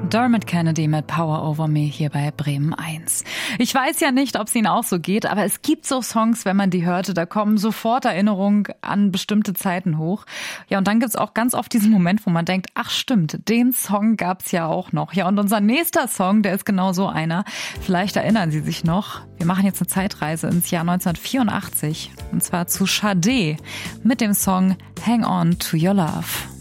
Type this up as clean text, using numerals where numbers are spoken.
Dermot Kennedy mit Power Over Me hier bei Bremen 1. Ich weiß ja nicht, ob es Ihnen auch so geht, aber es gibt so Songs, wenn man die hörte, da kommen sofort Erinnerungen an bestimmte Zeiten hoch. Ja, und dann gibt's auch ganz oft diesen Moment, wo man denkt, ach stimmt, den Song gab's ja auch noch. Ja, und unser nächster Song, der ist genau so einer. Vielleicht erinnern Sie sich noch, wir machen jetzt eine Zeitreise ins Jahr 1984. Und zwar zu Sade mit dem Song Hang On To Your Love.